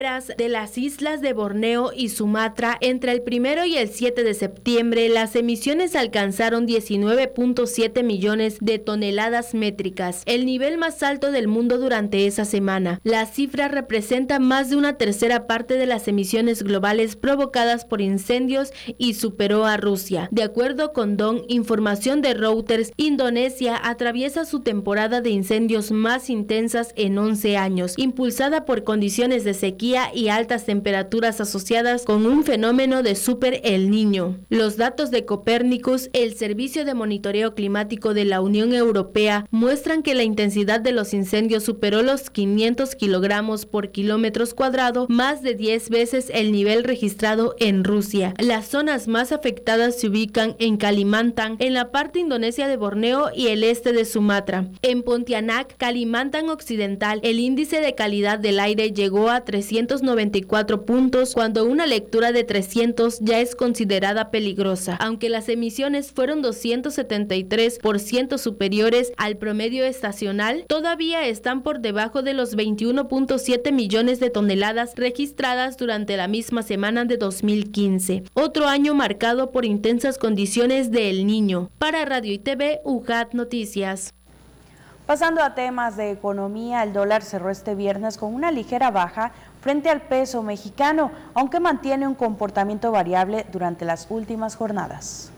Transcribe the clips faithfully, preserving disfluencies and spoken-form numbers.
de las islas de Borneo y Sumatra, entre el primero y el siete de septiembre, las emisiones alcanzaron diecinueve punto siete millones de toneladas métricas, el nivel más alto del mundo durante esa semana. La cifra representa más de una tercera parte de las emisiones globales provocadas por incendios y superó a Rusia. De acuerdo con D O N, información de Reuters, Indonesia atraviesa su temporada de incendios más intensas en once años, impulsada por condiciones de sequía y altas temperaturas asociadas con un fenómeno de Super El Niño. Los datos de Copérnicus, el servicio de monitoreo climático de la Unión Europea, muestran que la intensidad de los incendios superó los quinientos kilogramos por kilómetros cuadrado, más de diez veces el nivel registrado en Rusia. Las zonas más afectadas se ubican en Kalimantan, en la parte indonesia de Borneo y el este de Sumatra. En Pontianak, Kalimantan Occidental, el índice de calidad del aire llegó a trescientos noventa y cuatro puntos, cuando una lectura de trescientos ya es considerada peligrosa. Aunque las emisiones fueron doscientos setenta y tres por ciento superiores al promedio estacional, todavía están por debajo de los veintiuno punto siete millones de toneladas registradas durante la misma semana de dos mil quince. Otro año marcado por intensas condiciones de El Niño. Para Radio y T V, U J A T Noticias. Pasando a temas de economía, el dólar cerró este viernes con una ligera baja frente al peso mexicano, aunque mantiene un comportamiento variable durante las últimas jornadas.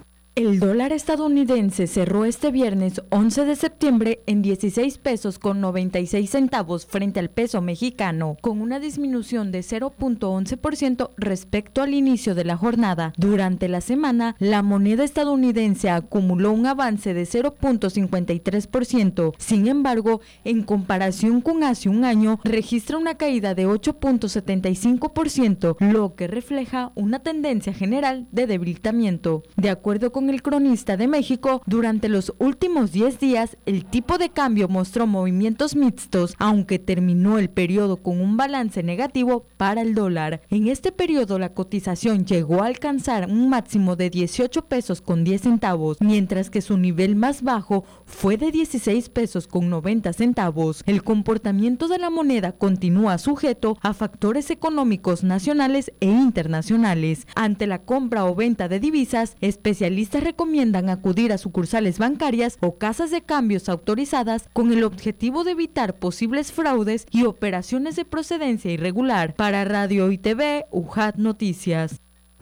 El dólar estadounidense cerró este viernes once de septiembre en dieciséis pesos con noventa y seis centavos frente al peso mexicano, con una disminución de cero punto once por ciento respecto al inicio de la jornada. Durante la semana, la moneda estadounidense acumuló un avance de cero punto cincuenta y tres por ciento. Sin embargo, en comparación con hace un año, registra una caída de ocho punto setenta y cinco por ciento, lo que refleja una tendencia general de debilitamiento. De acuerdo con el Cronista de México, durante los últimos diez días, el tipo de cambio mostró movimientos mixtos, aunque terminó el periodo con un balance negativo para el dólar. En este periodo, la cotización llegó a alcanzar un máximo de dieciocho pesos con diez centavos, mientras que su nivel más bajo fue de dieciséis pesos con noventa centavos. El comportamiento de la moneda continúa sujeto a factores económicos nacionales e internacionales. Ante la compra o venta de divisas, especialistas recomiendan acudir a sucursales bancarias o casas de cambios autorizadas con el objetivo de evitar posibles fraudes y operaciones de procedencia irregular. Para Radio y T V, U J A T Noticias.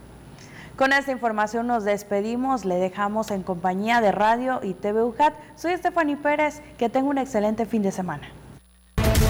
Con esta información nos despedimos, le dejamos en compañía de Radio y T V U J A T. Soy Stephanie Pérez, que tenga un excelente fin de semana.